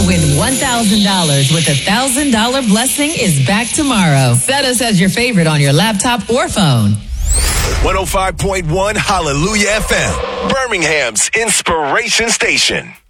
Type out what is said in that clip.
to win $1,000 with $1,000 blessing is back tomorrow. Set us as your favorite on your laptop or phone. 105.1 Hallelujah FM, Birmingham's inspiration station.